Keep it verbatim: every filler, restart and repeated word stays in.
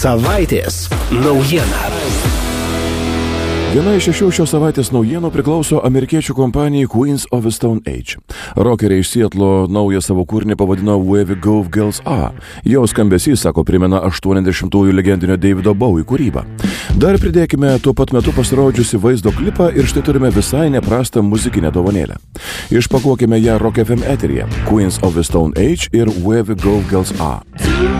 Savaitės naujiena. Viena iš šešių šios savaitės naujienų priklauso amerikiečių kompanijai Queens of the Stone Age. Rokeriai iš Sietlo naują savo kūrinį pavadino Where We Go Girls Are. Jo skambesys, sako, primena aštuoniasdešimtųjų legendinio Davido Bowie kūrybą. Dar pridėkime tuo pat metu pasirodžiusi vaizdo klipą ir štai turime visai neprastą muzikinę dovanėlę. Išpakuokime ją Rock F M eteryje. Queens of the Stone Age ir Where We Go Girls Are.